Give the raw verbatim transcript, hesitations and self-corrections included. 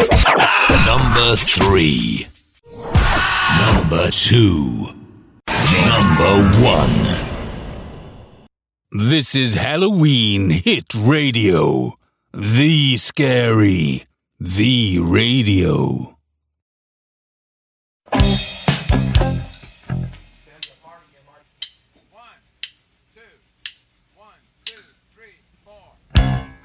Number three. Number two. Number one. This is Halloween Hit Radio. The Scary. The Radio.